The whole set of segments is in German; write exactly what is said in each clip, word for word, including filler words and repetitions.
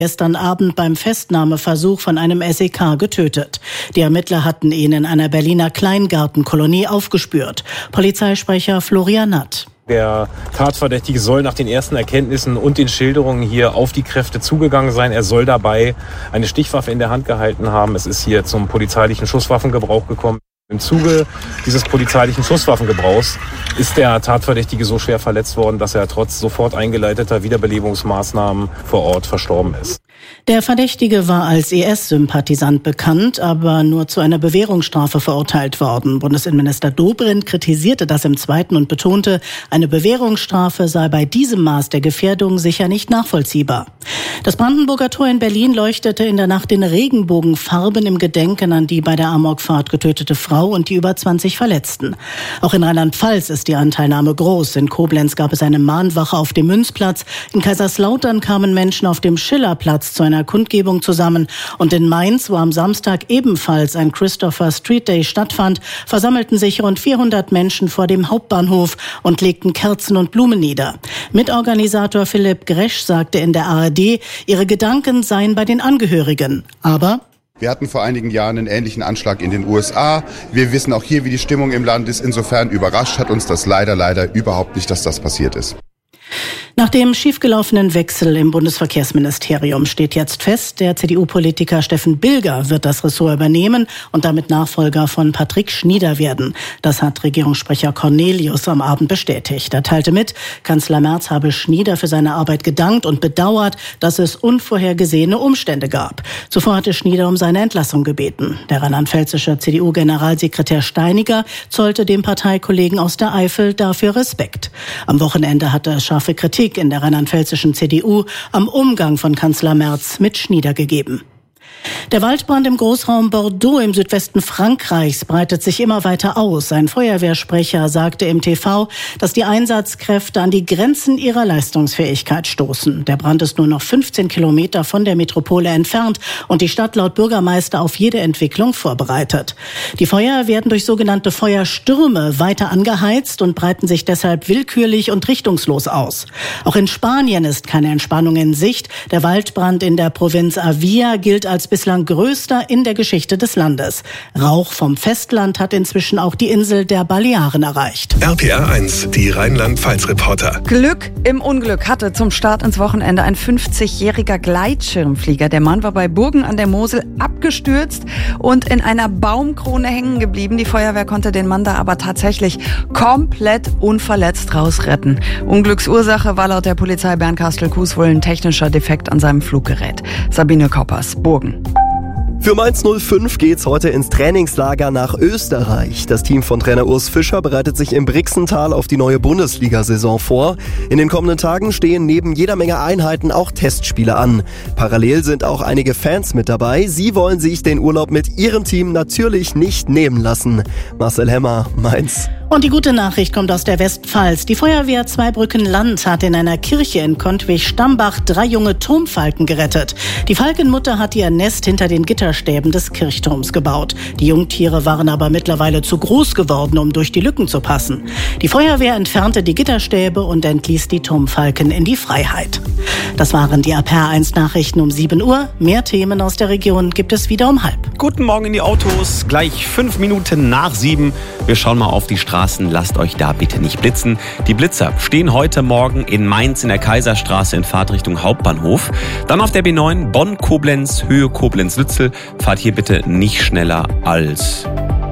Gestern Abend beim Festnahmeversuch von einem S E K getötet. Die Ermittler hatten ihn in einer Berliner Kleingartenkolonie aufgespürt. Polizeisprecher Florian Natt. Der Tatverdächtige soll nach den ersten Erkenntnissen und den Schilderungen hier auf die Kräfte zugegangen sein. Er soll dabei eine Stichwaffe in der Hand gehalten haben. Es ist hier zum polizeilichen Schusswaffengebrauch gekommen. Im Zuge dieses polizeilichen Schusswaffengebrauchs ist der Tatverdächtige so schwer verletzt worden, dass er trotz sofort eingeleiteter Wiederbelebungsmaßnahmen vor Ort verstorben ist. Der Verdächtige war als I S-Sympathisant bekannt, aber nur zu einer Bewährungsstrafe verurteilt worden. Bundesinnenminister Dobrindt kritisierte das im Zweiten und betonte, eine Bewährungsstrafe sei bei diesem Maß der Gefährdung sicher nicht nachvollziehbar. Das Brandenburger Tor in Berlin leuchtete in der Nacht in Regenbogenfarben im Gedenken an die bei der Amokfahrt getötete Frau und die über zwanzig Verletzten. Auch in Rheinland-Pfalz ist die Anteilnahme groß. In Koblenz gab es eine Mahnwache auf dem Münzplatz. In Kaiserslautern kamen Menschen auf dem Schillerplatz zu einer Kundgebung zusammen. Und in Mainz, wo am Samstag ebenfalls ein Christopher Street Day stattfand, versammelten sich rund vierhundert Menschen vor dem Hauptbahnhof und legten Kerzen und Blumen nieder. Mitorganisator Philipp Gresch sagte in der A R D, ihre Gedanken seien bei den Angehörigen. Aber wir hatten vor einigen Jahren einen ähnlichen Anschlag in den U S A. Wir wissen auch hier, wie die Stimmung im Land ist. Insofern überrascht hat uns das leider, leider überhaupt nicht, dass das passiert ist. Nach dem schiefgelaufenen Wechsel im Bundesverkehrsministerium steht jetzt fest, der C D U-Politiker Steffen Bilger wird das Ressort übernehmen und damit Nachfolger von Patrick Schnieder werden. Das hat Regierungssprecher Cornelius am Abend bestätigt. Er teilte mit, Kanzler Merz habe Schnieder für seine Arbeit gedankt und bedauert, dass es unvorhergesehene Umstände gab. Zuvor hatte Schnieder um seine Entlassung gebeten. Der rheinland-pfälzische C D U-Generalsekretär Steiniger zollte dem Parteikollegen aus der Eifel dafür Respekt. Am Wochenende hatte es scharfe Kritik in der rheinland-pfälzischen C D U am Umgang von Kanzler Merz mit Schnieder gegeben. Der Waldbrand im Großraum Bordeaux im Südwesten Frankreichs breitet sich immer weiter aus. Ein Feuerwehrsprecher sagte im T V, dass die Einsatzkräfte an die Grenzen ihrer Leistungsfähigkeit stoßen. Der Brand ist nur noch fünfzehn Kilometer von der Metropole entfernt und die Stadt laut Bürgermeister auf jede Entwicklung vorbereitet. Die Feuer werden durch sogenannte Feuerstürme weiter angeheizt und breiten sich deshalb willkürlich und richtungslos aus. Auch in Spanien ist keine Entspannung in Sicht. Der Waldbrand in der Provinz Avia gilt als bislang größter in der Geschichte des Landes. Rauch vom Festland hat inzwischen auch die Insel der Balearen erreicht. R P R eins, die Rheinland-Pfalz-Reporter. Glück im Unglück hatte zum Start ins Wochenende ein fünfzigjähriger Gleitschirmflieger. Der Mann war bei Burgen an der Mosel abgestürzt und in einer Baumkrone hängen geblieben. Die Feuerwehr konnte den Mann da aber tatsächlich komplett unverletzt rausretten. Unglücksursache war laut der Polizei Bernkastel-Kues wohl ein technischer Defekt an seinem Fluggerät. Sabine Koppers, Burgen. Für Mainz null fünf geht's heute ins Trainingslager nach Österreich. Das Team von Trainer Urs Fischer bereitet sich im Brixental auf die neue Bundesliga-Saison vor. In den kommenden Tagen stehen neben jeder Menge Einheiten auch Testspiele an. Parallel sind auch einige Fans mit dabei. Sie wollen sich den Urlaub mit ihrem Team natürlich nicht nehmen lassen. Marcel Hemmer, Mainz. Und die gute Nachricht kommt aus der Westpfalz. Die Feuerwehr Zweibrücken-Land hat in einer Kirche in Kontwig-Stambach drei junge Turmfalken gerettet. Die Falkenmutter hat ihr Nest hinter den Gitterstäben des Kirchturms gebaut. Die Jungtiere waren aber mittlerweile zu groß geworden, um durch die Lücken zu passen. Die Feuerwehr entfernte die Gitterstäbe und entließ die Turmfalken in die Freiheit. Das waren die R P R eins Nachrichten um sieben Uhr. Mehr Themen aus der Region gibt es wieder um halb. Guten Morgen in die Autos. Gleich fünf Minuten nach sieben. Wir schauen mal auf die Straße. Lasst euch da bitte nicht blitzen. Die Blitzer stehen heute Morgen in Mainz in der Kaiserstraße in Fahrtrichtung Hauptbahnhof. Dann auf der B neun Bonn-Koblenz, Höhe Koblenz-Lützel. Fahrt hier bitte nicht schneller als...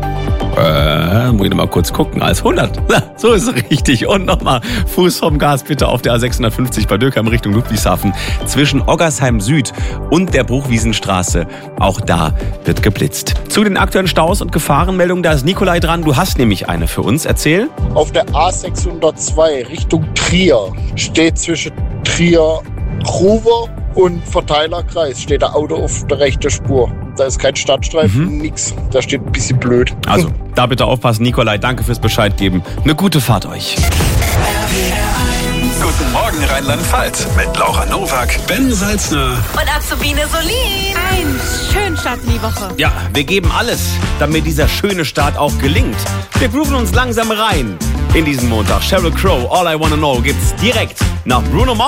Äh, muss ich noch mal kurz gucken, als hundert. Ja, so ist es richtig. Und nochmal Fuß vom Gas bitte auf der A sechshundertfünfzig bei Dürkheim Richtung Ludwigshafen. Zwischen Oggersheim Süd und der Bruchwiesenstraße. Auch da wird geblitzt. Zu den aktuellen Staus und Gefahrenmeldungen, da ist Nikolai dran. Du hast nämlich eine für uns. Erzähl. Auf der A sechshundertzwei Richtung Trier steht zwischen Trier, Ruwer und Verteilerkreis steht der Auto auf der rechten Spur. Da ist kein Startstreifen, mhm. nix. Da steht ein bisschen blöd. Also, da bitte aufpassen, Nikolai. Danke fürs Bescheid geben. Eine gute Fahrt euch. Guten Morgen, Rheinland-Pfalz. Mit Laura Nowak, Ben Salzner und Azubine Solin. Ein schönen Start in die Woche. Ja, wir geben alles, damit dieser schöne Start auch gelingt. Wir grooven uns langsam rein in diesen Montag. Sheryl Crow, All I Wanna Know gibt's direkt nach Bruno Mars.